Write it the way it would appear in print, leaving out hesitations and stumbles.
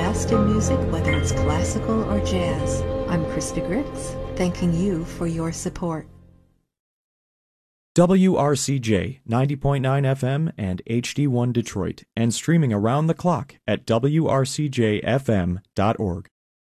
best in music, whether it's classical or jazz. I'm Krista Grix, thanking you for your support. WRCJ 90.9 FM and HD1 Detroit, and streaming around the clock at WRCJFM.org.